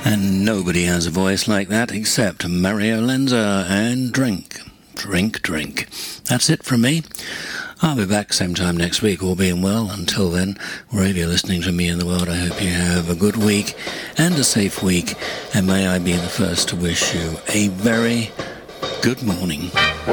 And nobody has a voice like that except Mario Lenza and Drink. Drink, drink. That's it from me. I'll be back same time next week, all being well. Until then, wherever you're listening to me in the world, I hope you have a good week and a safe week. And may I be the first to wish you a very good morning.